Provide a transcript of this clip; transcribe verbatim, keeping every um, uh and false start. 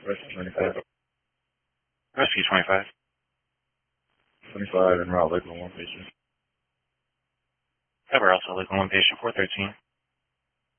Rescue twenty-five. Rescue twenty-five. twenty-five en route, Lakeland one patient. Cover also Lakeland one patient four thirteen.